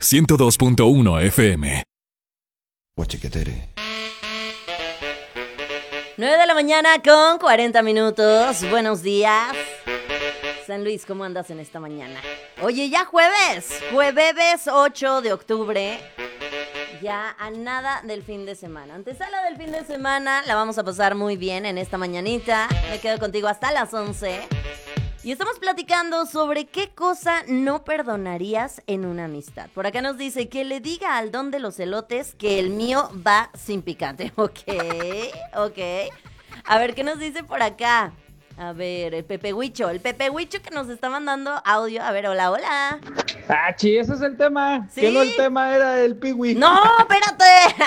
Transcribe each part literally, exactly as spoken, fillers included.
ciento dos punto uno F M. Guachiquetere. nueve de la mañana con cuarenta minutos. Buenos días. San Luis, ¿cómo andas en esta mañana? Oye, ya jueves. Jueves ocho de octubre. Ya a nada del fin de semana. Antesala del fin de semana. La vamos a pasar muy bien en esta mañanita. Me quedo contigo hasta las once. Y estamos platicando sobre qué cosa no perdonarías en una amistad. Por acá nos dice que le diga al don de los elotes que el mío va sin picante. Ok, ok. A ver, ¿qué nos dice por acá? A ver, el Pepe Huicho. El Pepe Huicho que nos está mandando audio. A ver, hola, hola. Ah, chi, ese es el tema. ¿Sí? Que no el tema era el piwi. ¡No, espérate!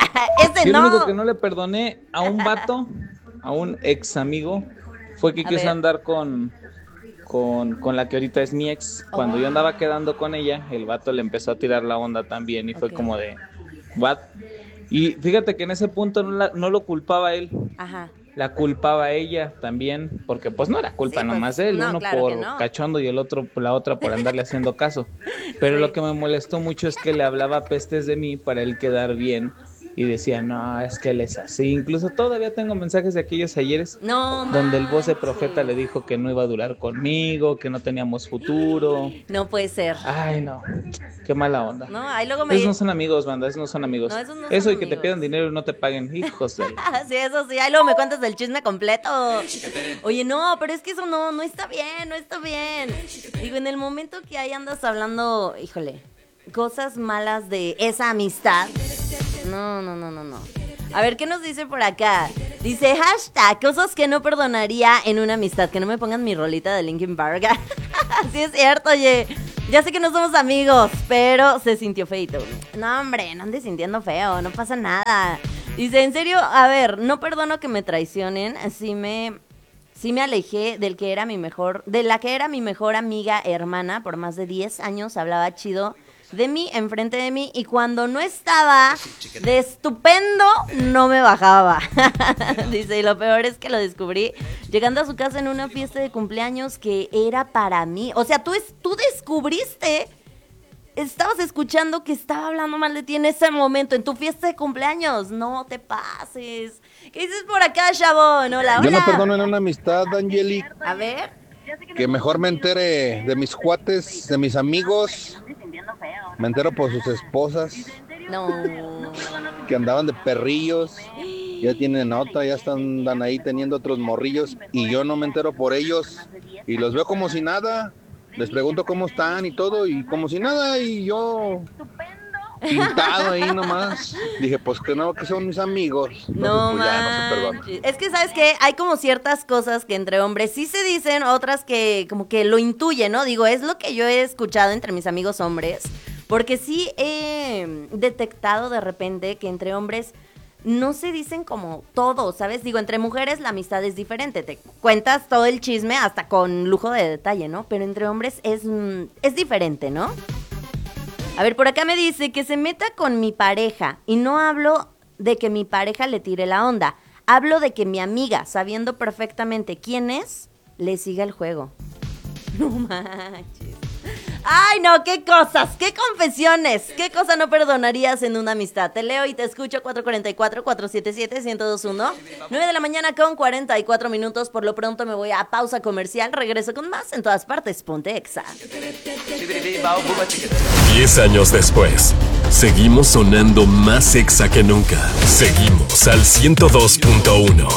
Ese Yo no. lo único que no le perdoné a un vato, a un ex amigo, fue que A quiso ver. andar con... Con, con la que ahorita es mi ex. Cuando Oh. yo andaba quedando con ella, el vato le empezó a tirar la onda también y fue Ok. como de, ¿what? Y fíjate que en ese punto no, la- no lo culpaba él, Ajá. la culpaba ella también, porque pues no era culpa Sí, pues, nomás de él, no, uno claro por que no. cachondo y el otro, la otra por andarle haciendo caso. Pero Sí. lo que me molestó mucho es que le hablaba pestes de mí para él quedar bien y decía, no, es que él es así. Incluso todavía tengo mensajes de aquellos ayeres No, donde el voz de manches. profeta le dijo que no iba a durar conmigo, que no teníamos futuro. No puede ser. Ay, no, qué mala onda. No, ahí luego me... Esos no son amigos, banda, esos no son amigos. No, esos no Eso son y que te amigos. pidan dinero y no te paguen, hijos de... Sí, eso sí, ahí luego me cuentas del chisme completo. Oye, no, pero es que eso no, no está bien, no está bien. Digo, en el momento que ahí andas hablando, híjole, cosas malas de esa amistad. No, no, no, no, no. A ver, ¿qué nos dice por acá? Dice, hashtag, cosas que no perdonaría en una amistad. Que no me pongan mi rolita de Linkin Park. Sí es cierto, oye. Ya sé que no somos amigos, pero se sintió feito. No, hombre, no andes sintiendo feo, no pasa nada. Dice, en serio, a ver, no perdono que me traicionen. Sí me, sí me alejé del que era mi mejor, de la que era mi mejor amiga hermana. Por más de diez años hablaba chido de mí, enfrente de mí, y cuando no estaba de estupendo, no me bajaba. Dice, y lo peor es que lo descubrí llegando a su casa en una fiesta de cumpleaños que era para mí. O sea, tú, es, tú descubriste, estabas escuchando que estaba hablando mal de ti en ese momento, en tu fiesta de cumpleaños. No te pases. ¿Qué dices por acá, Chabón? Hola, hola. Yo no perdono en una amistad, Angeli, A ver. que mejor me entere de mis cuates, de mis amigos. Me entero por sus esposas, No. que andaban de perrillos. Ya tienen nota, ya están andan ahí teniendo otros morrillos. Y yo no me entero por ellos. Y los veo como si nada. Les pregunto cómo están y todo. Y como si nada. Y yo pintado ahí nomás. Dije, pues que no, que son mis amigos. Entonces, No, pues ya no se perdona. manches. Es que, ¿sabes qué? Hay como ciertas cosas que entre hombres sí se dicen, otras que como que lo intuyen, ¿no? Digo, es lo que yo he escuchado entre mis amigos hombres, porque sí he detectado de repente que entre hombres no se dicen como todo, ¿sabes? Digo, entre mujeres la amistad es diferente, te cuentas todo el chisme hasta con lujo de detalle, ¿no? Pero entre hombres es, mm, es diferente, ¿no? A ver, por acá me dice que se meta con mi pareja y no hablo de que mi pareja le tire la onda. Hablo de que mi amiga, sabiendo perfectamente quién es, le siga el juego. No manches. Ay, no, qué cosas, qué confesiones, qué cosa no perdonarías en una amistad. Te leo y te escucho. Cuatro cuatro cuatro, cuatro siete siete, uno cero dos uno. nueve de la mañana con cuarenta y cuatro minutos. Por lo pronto me voy a pausa comercial. Regreso con más en todas partes. Ponte Exa. Diez años después, seguimos sonando más Exa que nunca. Seguimos al ciento dos punto uno.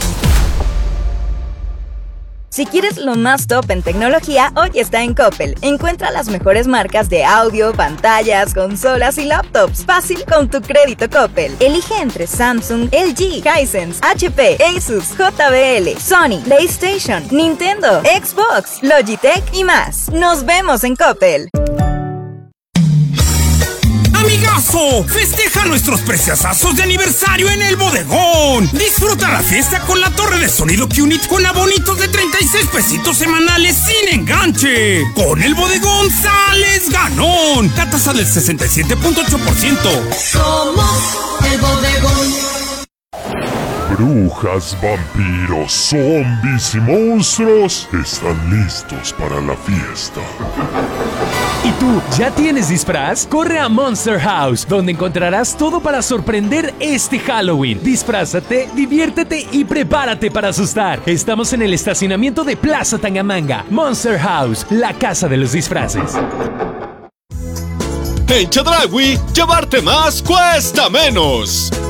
Si quieres lo más top en tecnología, hoy está en Coppel. Encuentra las mejores marcas de audio, pantallas, consolas y laptops. Fácil con tu crédito Coppel. Elige entre Samsung, L G, Hisense, H P, Asus, J B L, Sony, PlayStation, Nintendo, Xbox, Logitech y más. Nos vemos en Coppel. ¡Amigazo! Festeja nuestros preciosazos de aniversario en el bodegón. Disfruta la fiesta con la torre de sonido Qnit con abonitos de treinta y seis pesitos semanales sin enganche. Con el bodegón sales ganón. La tasa del sesenta y siete punto ocho por ciento. Somos el bodegón. Brujas, vampiros, zombies y monstruos están listos para la fiesta. ¿Y tú, ya tienes disfraz? Corre a Monster House, donde encontrarás todo para sorprender este Halloween. Disfrázate, diviértete y prepárate para asustar. Estamos en el estacionamiento de Plaza Tangamanga. Monster House, la casa de los disfraces. En Chedraui, llevarte más cuesta menos.